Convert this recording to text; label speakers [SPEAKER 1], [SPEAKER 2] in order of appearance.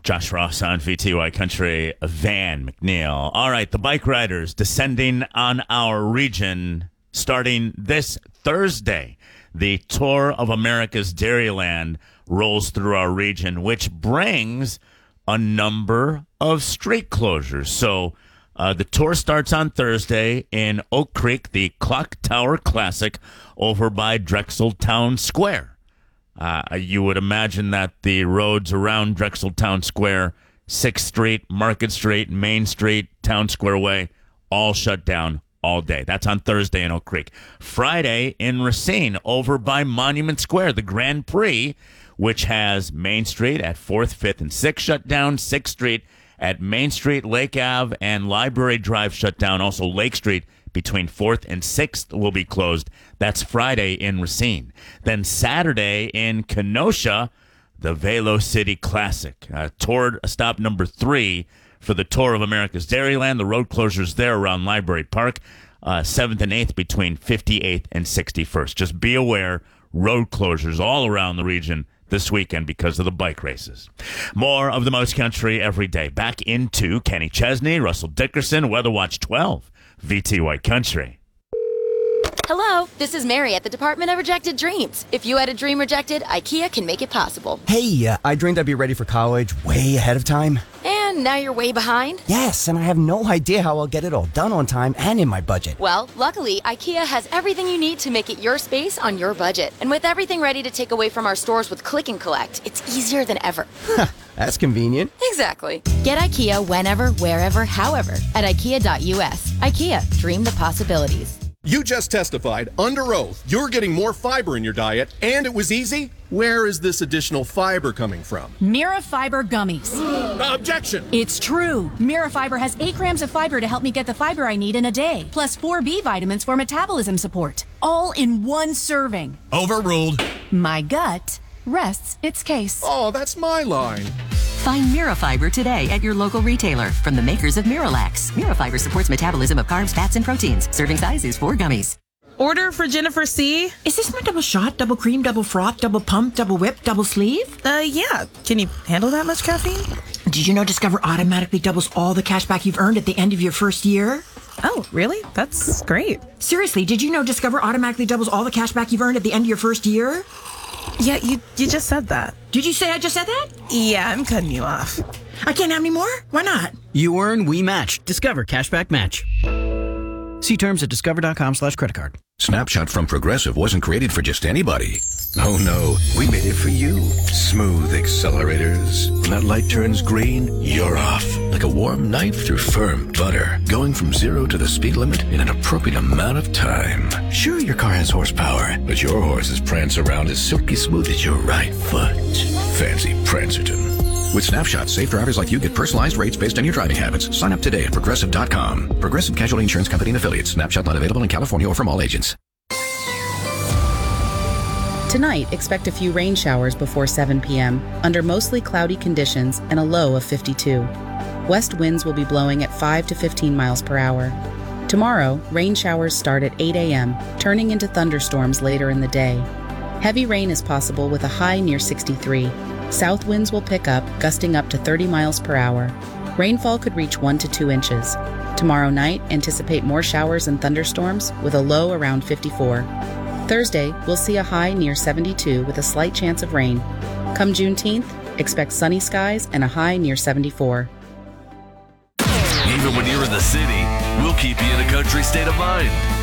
[SPEAKER 1] Josh Ross on VTY Country, Van McNeil. All right, the bike riders descending on our region starting this Thursday. The Tour of America's Dairyland rolls through our region, which brings a number of street closures. So the tour starts on Thursday in Oak Creek, the Clock Tower Classic over by Drexel Town Square. You would imagine that the roads around Drexel Town Square, 6th Street, Market Street, Main Street, Town Square Way, all shut down all day. That's on Thursday in Oak Creek. Friday in Racine, over by Monument Square, the Grand Prix, which has Main Street at 4th, 5th, and 6th shut down, 6th Street at Main Street, Lake Ave, and Library Drive shut down. Also, Lake Street between 4th and 6th will be closed. That's Friday in Racine. Then Saturday in Kenosha, the Velo City Classic. Tour stop number 3 for the Tour of America's Dairyland. The road closures there around Library Park, 7th and 8th between 58th and 61st. Just be aware, road closures all around the region this weekend because of the bike races. More of the Most Country every day. Back into Kenny Chesney, Russell Dickerson, Weather Watch 12. VTY Country.
[SPEAKER 2] Hello, this is Mary at the Department of Rejected Dreams. If you had a dream rejected, IKEA can make it possible.
[SPEAKER 3] Hey, I dreamed I'd be ready for college way ahead of time.
[SPEAKER 2] And now you're way behind?
[SPEAKER 3] Yes, and I have no idea how I'll get it all done on time and in my budget.
[SPEAKER 2] Well, luckily, IKEA has everything you need to make it your space on your budget. And with everything ready to take away from our stores with Click and Collect, it's easier than ever.
[SPEAKER 3] That's convenient.
[SPEAKER 2] Exactly. Get IKEA whenever, wherever, however at IKEA.us. IKEA, dream the possibilities.
[SPEAKER 4] You just testified under oath you're getting more fiber in your diet, and it was easy? Where is this additional fiber coming from?
[SPEAKER 5] Mira Fiber Gummies.
[SPEAKER 4] Objection!
[SPEAKER 5] It's true. Mira Fiber has 8 grams of fiber to help me get the fiber I need in a day, plus 4 B vitamins for metabolism support. All in one serving.
[SPEAKER 6] Overruled.
[SPEAKER 5] My gut rests its case.
[SPEAKER 4] Oh, that's my line.
[SPEAKER 7] Find Mirafiber today at your local retailer from the makers of Miralax. Mirafiber supports metabolism of carbs, fats, and proteins. Serving size is 4 gummies.
[SPEAKER 8] Order for Jennifer C.
[SPEAKER 9] Is this my double shot, double cream, double froth, double pump, double whip, double sleeve?
[SPEAKER 8] Yeah. Can you handle that much caffeine?
[SPEAKER 9] Did you know Discover automatically doubles all the cash back you've earned at the end of your first year?
[SPEAKER 8] Oh, really? That's great.
[SPEAKER 9] Seriously, did you know Discover automatically doubles all the cash back you've earned at the end of your first year?
[SPEAKER 8] Yeah, you just said that.
[SPEAKER 9] Did you say I just said that?
[SPEAKER 8] Yeah, I'm cutting you off.
[SPEAKER 9] I can't have any more? Why not?
[SPEAKER 10] You earn, we match. Discover Cashback Match. See terms at discover.com/creditcard.
[SPEAKER 11] Snapshot from Progressive wasn't created for just anybody. Oh no, we made it for you. Smooth accelerators. When that light turns green, you're off. Like a warm knife through firm butter. Going from 0 to the speed limit in an appropriate amount of time. Sure, your car has horsepower, but your horses prance around as silky smooth as your right foot. Fancy Prancerton. With Snapshot, safe drivers like you get personalized rates based on your driving habits. Sign up today at Progressive.com. Progressive Casualty Insurance Company and Affiliates. Snapshot not available in California or from all agents.
[SPEAKER 12] Tonight, expect a few rain showers before 7 p.m. under mostly cloudy conditions and a low of 52. West winds will be blowing at 5 to 15 miles per hour. Tomorrow, rain showers start at 8 a.m., turning into thunderstorms later in the day. Heavy rain is possible with a high near 63. South winds will pick up, gusting up to 30 miles per hour. Rainfall could reach 1 to 2 inches. Tomorrow night, anticipate more showers and thunderstorms with a low around 54. Thursday, we'll see a high near 72 with a slight chance of rain. Come Juneteenth, expect sunny skies and a high near 74.
[SPEAKER 6] Even when you're in the city, we'll keep you in a country state of mind.